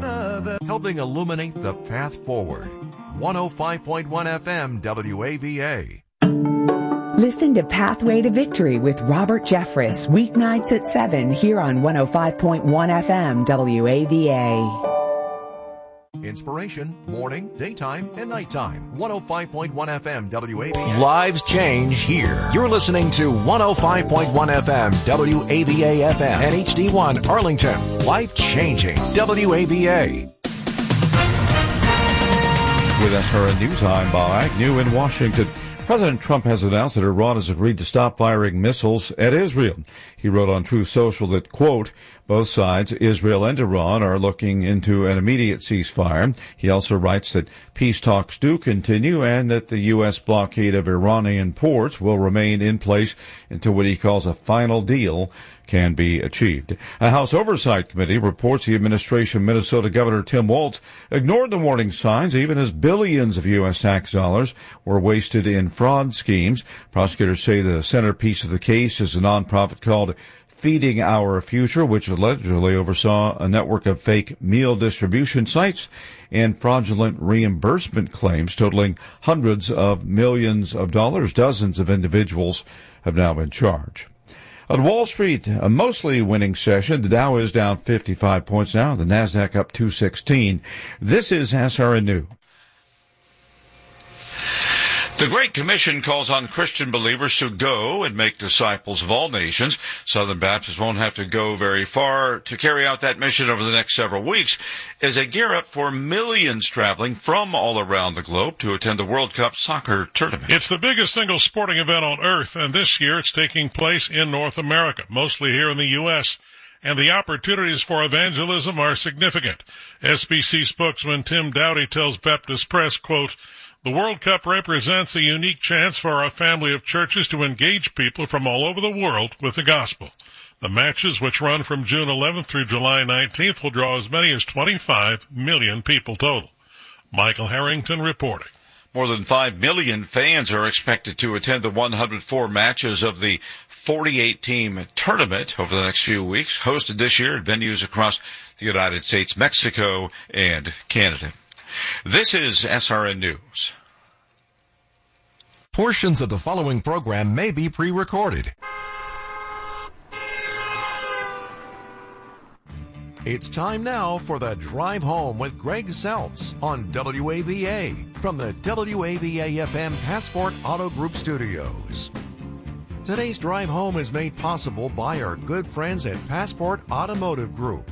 another. Helping illuminate the path forward. 105.1 FM WAVA. Listen to Pathway to Victory with Robert Jeffress, weeknights at 7 here on 105.1 FM WAVA. Inspiration, morning, daytime, and nighttime. 105.1 FM WAVA. Lives change here. You're listening to 105.1 FM WAVA FM and HD1 Arlington. Life changing WAVA. With SRN News, I'm Bob Agnew in Washington. President Trump has announced that Iran has agreed to stop firing missiles at Israel. He wrote on Truth Social that, quote, both sides, Israel and Iran, are looking into an immediate ceasefire. He also writes that peace talks do continue and that the U.S. blockade of Iranian ports will remain in place until what he calls a final deal can be achieved. A House Oversight Committee reports the administration of Minnesota Governor Tim Walz ignored the warning signs even as billions of U.S. tax dollars were wasted in fraud schemes. Prosecutors say the centerpiece of the case is a nonprofit called Feeding Our Future, which allegedly oversaw a network of fake meal distribution sites and fraudulent reimbursement claims totaling hundreds of millions of dollars. Dozens of individuals have now been charged. On Wall Street, a mostly winning session. The Dow is down 55 points now. The Nasdaq up 216. This is SRN News. The Great Commission calls on Christian believers to go and make disciples of all nations. Southern Baptists won't have to go very far to carry out that mission over the next several weeks as they gear up for millions traveling from all around the globe to attend the World Cup soccer tournament. It's the biggest single sporting event on earth, and this year it's taking place in North America, mostly here in the U.S., and the opportunities for evangelism are significant. SBC spokesman Tim Dowdy tells Baptist Press, quote, the World Cup represents a unique chance for a family of churches to engage people from all over the world with the gospel. The matches, which run from June 11th through July 19th, will draw as many as 25 million people total. Michael Harrington reporting. More than 5 million fans are expected to attend the 104 matches of the 48-team tournament over the next few weeks, hosted this year at venues across the United States, Mexico, and Canada. This is SRN News. Portions of the following program may be pre-recorded. It's time now for the Drive Home with Greg Seltz on WAVA from the WAVA-FM Passport Auto Group Studios. Today's Drive Home is made possible by our good friends at Passport Automotive Group,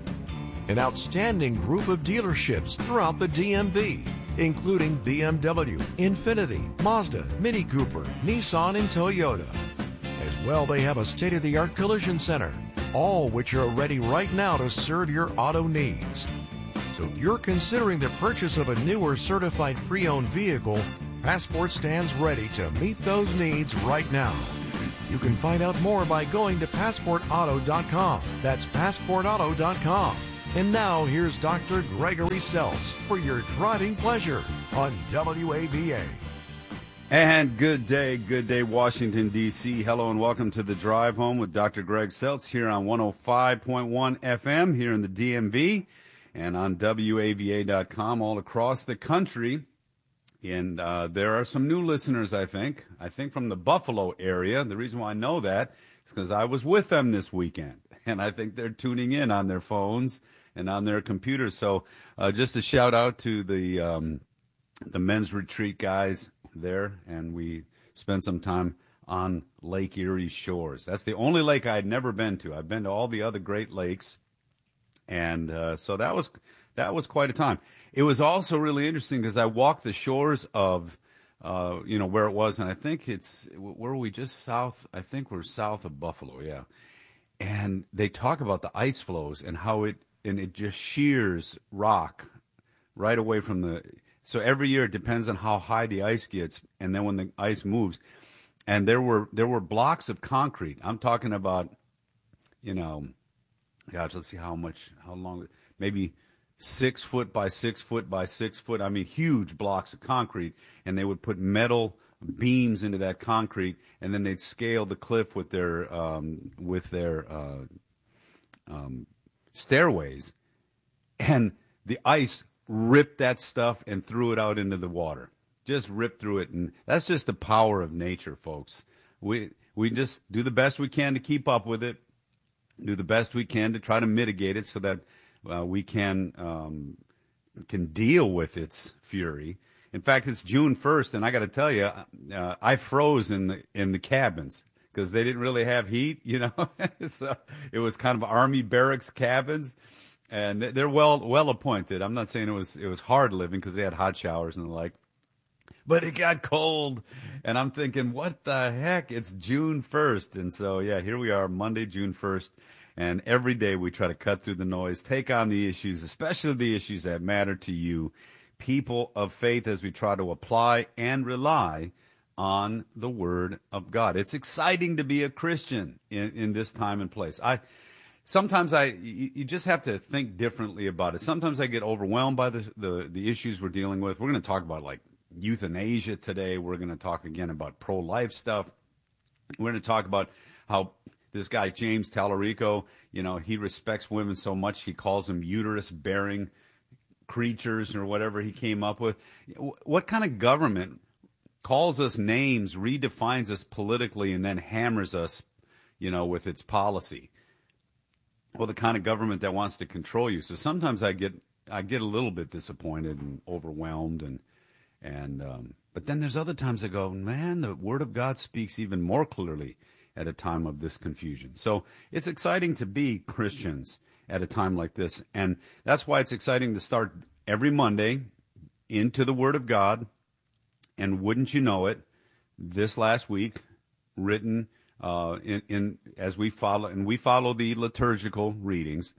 an outstanding group of dealerships throughout the DMV, including BMW, Infiniti, Mazda, Mini Cooper, Nissan, and Toyota. As well, they have a state-of-the-art collision center, all which are ready right now to serve your auto needs. So if you're considering the purchase of a new or certified pre-owned vehicle, Passport stands ready to meet those needs right now. You can find out more by going to PassportAuto.com. That's PassportAuto.com. And now, here's Dr. Gregory Seltz for your driving pleasure on WAVA. And good day, Washington, D.C. Hello and welcome to the Drive Home with Dr. Greg Seltz here on 105.1 FM here in the DMV and on WAVA.com all across the country. And there are some new listeners, I think from the Buffalo area. The reason why I know that is because I was with them this weekend, and I think they're tuning in on their phones and on their computers. So just a shout out to the men's retreat guys there, and we spent some time on Lake Erie shores. That's the only lake I had never been to. I've been to all the other Great Lakes, and so that was quite a time. It was also really interesting because I walked the shores of where it was, and I think where are we, just south? I think we're south of Buffalo, yeah. And they talk about the ice flows and how it just shears rock right away from the. So every year it depends on how high the ice gets, and then when the ice moves, and there were blocks of concrete. I'm talking about, let's see how long, maybe 6 foot by 6 foot by 6 foot. I mean, huge blocks of concrete, and they would put metal beams into that concrete, and then they'd scale the cliff with their stairways. and the ice ripped that stuff and threw it out into the water. Just ripped through it, and that's just the power of nature, folks. We just do the best we can to keep up with it, do the best we can to try to mitigate it so that we can deal with its fury. In fact, it's June 1st, and I got to tell you, I froze in the cabins because they didn't really have heat, you know. So it was kind of Army barracks cabins, and they're well appointed. I'm not saying it was hard living because they had hot showers and the like, but it got cold, and I'm thinking, what the heck? It's June 1st, and so yeah, here we are, Monday, June 1st. And every day we try to cut through the noise, take on the issues, especially the issues that matter to you, people of faith, as we try to apply and rely on the Word of God. It's exciting to be a Christian in this time and place. Sometimes you just have to think differently about it. Sometimes I get overwhelmed by the issues we're dealing with. We're going to talk about like euthanasia today. We're going to talk again about pro-life stuff. We're going to talk about how this guy, James Tallarico, you know, he respects women so much he calls them uterus-bearing creatures or whatever he came up with. What kind of government calls us names, redefines us politically, and then hammers us, you know, with its policy? Well, the kind of government that wants to control you. So sometimes I get a little bit disappointed and overwhelmed, but then there's other times I go, man, the Word of God speaks even more clearly at a time of this confusion. So it's exciting to be Christians at a time like this. And that's why it's exciting to start every Monday into the Word of God. And wouldn't you know it, this last week, written as we follow the liturgical readings.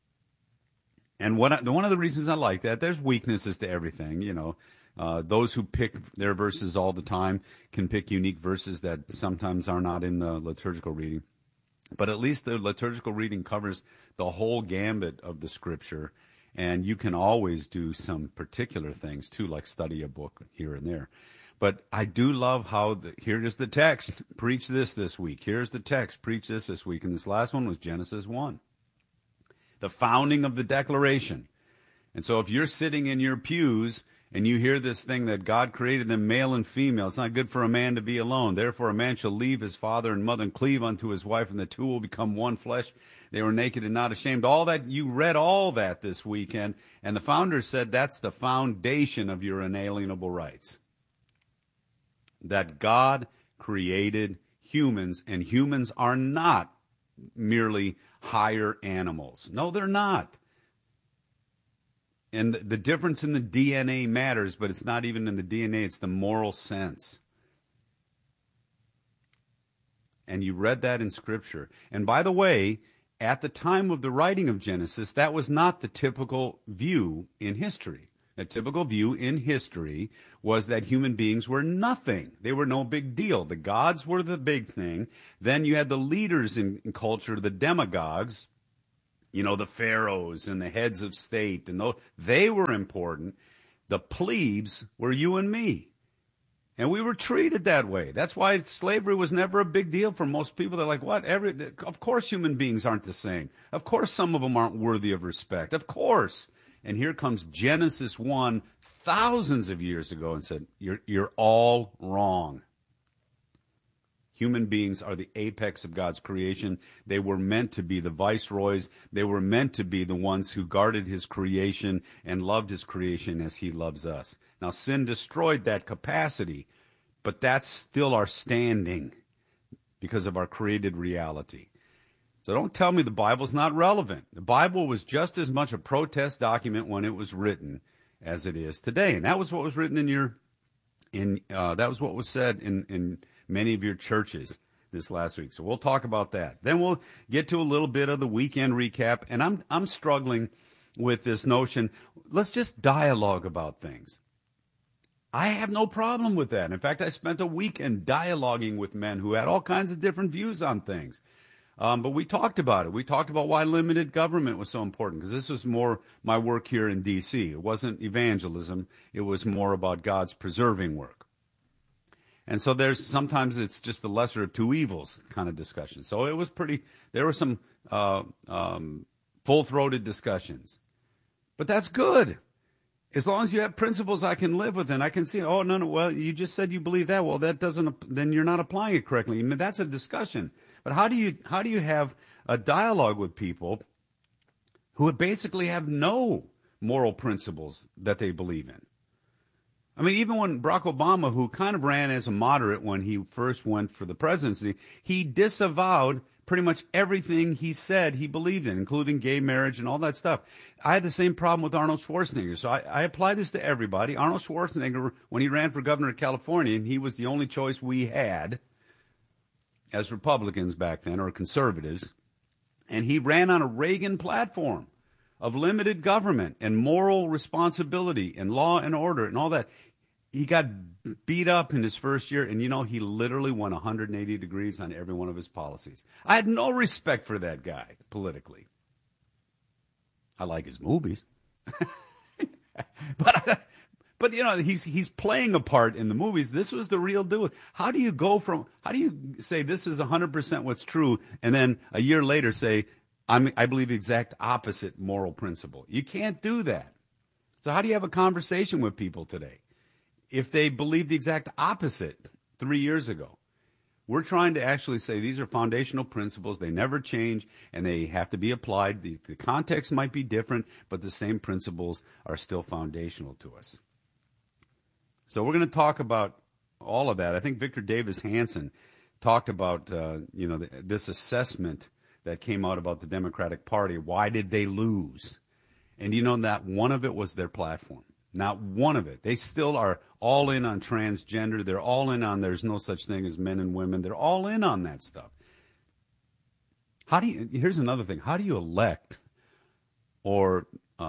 And one of the reasons I like that, there's weaknesses to everything, you know. Those who pick their verses all the time can pick unique verses that sometimes are not in the liturgical reading. But at least the liturgical reading covers the whole gambit of the Scripture, and you can always do some particular things, too, like study a book here and there. But I do love how here is the text, preach this week. Here's the text, preach this week. And this last one was Genesis 1, the founding of the declaration. And so if you're sitting in your pews and you hear this thing that God created them male and female, it's not good for a man to be alone. Therefore, a man shall leave his father and mother and cleave unto his wife, and the two will become one flesh. They were naked and not ashamed. All that, you read all that this weekend, and the founder said that's the foundation of your inalienable rights. That God created humans, and humans are not merely higher animals. No, they're not. And the difference in the DNA matters, but it's not even in the DNA, it's the moral sense. And you read that in Scripture. And by the way, at the time of the writing of Genesis, that was not the typical view in history. The typical view in history was that human beings were nothing. They were no big deal. The gods were the big thing. Then you had the leaders in culture, the demagogues, you know, the pharaohs and the heads of state, and they were important. The plebes were you and me. And we were treated that way. That's why slavery was never a big deal for most people. They're like, what? Of course human beings aren't the same. Of course some of them aren't worthy of respect. Of course. And here comes Genesis 1 thousands of years ago and said, you're all wrong. Human beings are the apex of God's creation. They were meant to be the viceroys. They were meant to be the ones who guarded his creation and loved his creation as he loves us. Now, sin destroyed that capacity, but that's still our standing because of our created reality. So don't tell me the Bible's not relevant. The Bible was just as much a protest document when it was written as it is today. And that was what was written that was what was said in many of your churches this last week. So we'll talk about that. Then we'll get to a little bit of the weekend recap. And I'm struggling with this notion. Let's just dialogue about things. I have no problem with that. In fact, I spent a weekend dialoguing with men who had all kinds of different views on things. But we talked about it. We talked about why limited government was so important, because this was more my work here in D.C. It wasn't evangelism. It was more about God's preserving work. And so sometimes it's just the lesser of two evils kind of discussion. So there were some full-throated discussions. But that's good. As long as you have principles I can live with, and I can see, oh, no, well, you just said you believe that. Well, that doesn't, then you're not applying it correctly. I mean, that's a discussion. But how do you have a dialogue with people who basically have no moral principles that they believe in? I mean, even when Barack Obama, who kind of ran as a moderate when he first went for the presidency, he disavowed pretty much everything he said he believed in, including gay marriage and all that stuff. I had the same problem with Arnold Schwarzenegger. So I apply this to everybody. Arnold Schwarzenegger, when he ran for governor of California, and he was the only choice we had as Republicans back then, or conservatives, and he ran on a Reagan platform of limited government and moral responsibility and law and order and all that. He got beat up in his first year, and he literally went 180 degrees on every one of his policies. I had no respect for that guy politically. I like his movies. But he's playing a part in the movies. This was the real deal. How do you say this is 100% what's true, and then a year later say, I believe the exact opposite moral principle? You can't do that. So how do you have a conversation with people today if they believe the exact opposite 3 years ago? We're trying to actually say these are foundational principles. They never change, and they have to be applied. The context might be different, but the same principles are still foundational to us. So we're going to talk about all of that. I think Victor Davis Hanson talked about this assessment that came out about the Democratic Party. Why did they lose? And that one of it was their platform. Not one of it. They still are all in on transgender. They're all in on there's no such thing as men and women. They're all in on that stuff. Here's another thing. How do you elect or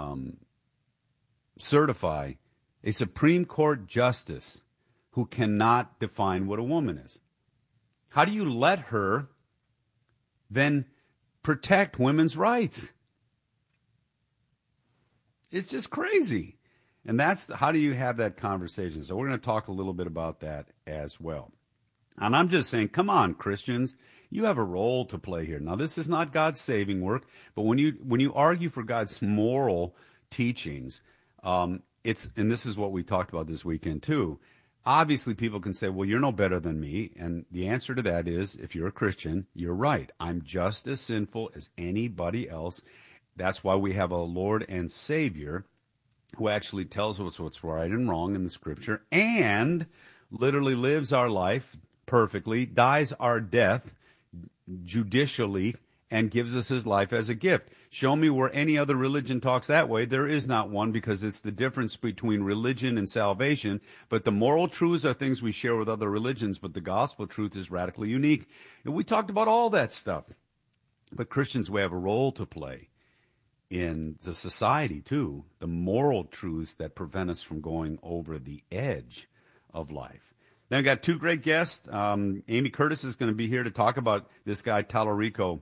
certify a Supreme Court justice who cannot define what a woman is? How do you let her then protect women's rights? It's just crazy. And how do you have that conversation? So we're going to talk a little bit about that as well. And I'm just saying, come on, Christians, you have a role to play here. Now, this is not God's saving work, but when you argue for God's moral teachings, and this is what we talked about this weekend too. Obviously, people can say, well, you're no better than me. And the answer to that is, if you're a Christian, you're right. I'm just as sinful as anybody else. That's why we have a Lord and Savior who actually tells us what's right and wrong in the Scripture and literally lives our life perfectly, dies our death judicially, and gives us his life as a gift. Show me where any other religion talks that way. There is not one, because it's the difference between religion and salvation. But the moral truths are things we share with other religions, but the gospel truth is radically unique. And we talked about all that stuff. But Christians, we have a role to play in the society too, the moral truths that prevent us from going over the edge of life. Then I got two great guests. Amy Curtis is going to be here to talk about this guy, Tallarico.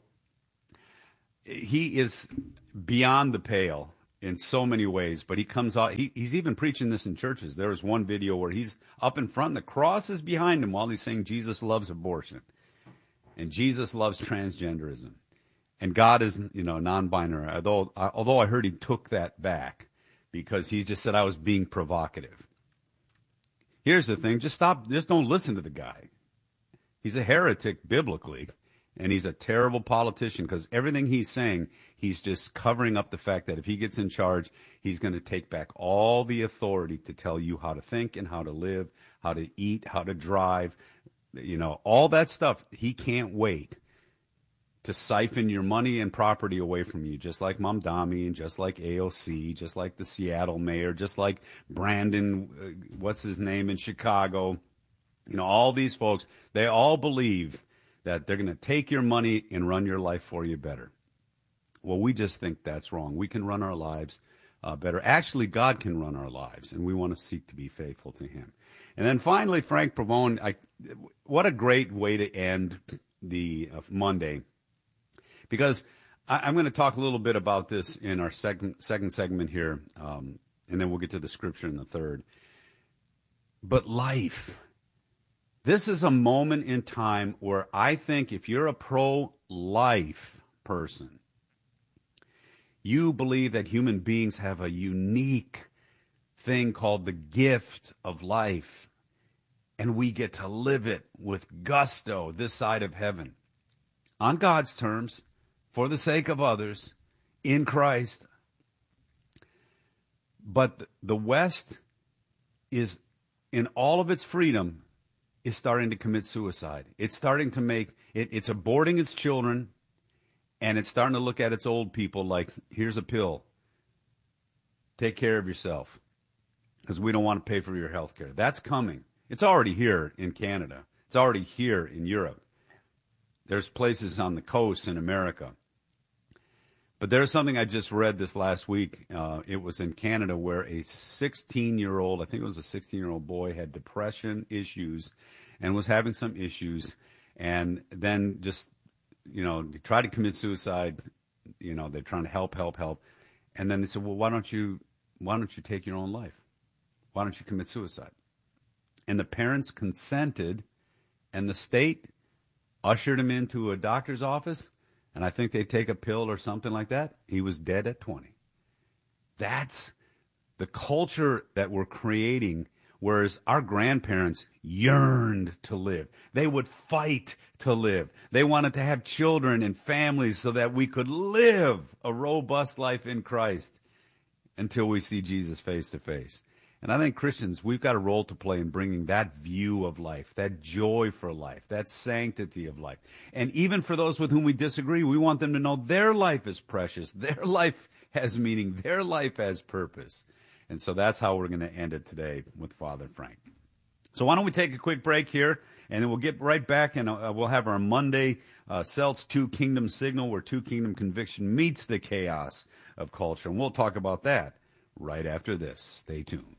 He is beyond the pale in so many ways, but he comes out, he's even preaching this in churches. There was one video where he's up in front, and the cross is behind him while he's saying Jesus loves abortion and Jesus loves transgenderism. And God is, non-binary, although I heard he took that back because he just said I was being provocative. Here's the thing, just don't listen to the guy. He's a heretic biblically, and he's a terrible politician because everything he's saying, he's just covering up the fact that if he gets in charge, he's going to take back all the authority to tell you how to think and how to live, how to eat, how to drive, all that stuff. He can't wait to siphon your money and property away from you, just like Mamdani and just like AOC, just like the Seattle mayor, just like Brandon, what's his name in Chicago. All these folks, they all believe that they're going to take your money and run your life for you better. Well, we just think that's wrong. We can run our lives better. Actually, God can run our lives, and we want to seek to be faithful to him. And then finally, Frank Pavone, what a great way to end the Monday. Because I'm going to talk a little bit about this in our second segment here, and then we'll get to the scripture in the third. But life. This is a moment in time where I think if you're a pro-life person, You believe that human beings have a unique thing called the gift of life, and we get to live it with gusto this side of heaven, on God's terms, for the sake of others, in Christ. But the West is, in all of its freedom, is starting to commit suicide. It's starting to make it's aborting its children, and it's starting to look at its old people like, here's a pill. Take care of yourself, because we don't want to pay for your health care. That's coming. It's already here in Canada. It's already here in Europe. There's places on the coast in America. But there's something I just read this last week. It was in Canada where a 16-year-old, I think it was a 16-year-old boy, had depression issues and was having some issues, and then just, he tried to commit suicide. They're trying to help. And then they said, well, why don't you take your own life? Why don't you commit suicide? And the parents consented, and the state ushered him into a doctor's office, and I think they take a pill or something like that. He was dead at 20. That's the culture that we're creating, whereas our grandparents yearned to live. They would fight to live. They wanted to have children and families so that we could live a robust life in Christ until we see Jesus face to face. And I think Christians, we've got a role to play in bringing that view of life, that joy for life, that sanctity of life. And even for those with whom we disagree, we want them to know their life is precious, their life has meaning, their life has purpose. And so that's how we're going to end it today with Father Frank. So why don't we take a quick break here, and then we'll get right back, and we'll have our Monday Celts Two Kingdom Signal, where Two Kingdom Conviction meets the chaos of culture. And we'll talk about that right after this. Stay tuned.